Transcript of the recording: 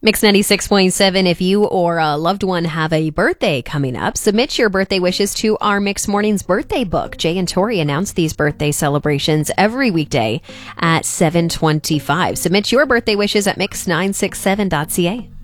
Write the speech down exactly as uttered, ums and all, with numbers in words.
Mix ninety-six point seven, if you or a loved one have a birthday coming up, submit your birthday wishes to our Mix Mornings birthday book. Jay and Tori announce these birthday celebrations every weekday at seven twenty-five. Submit your birthday wishes at mix nine six seven dot c a.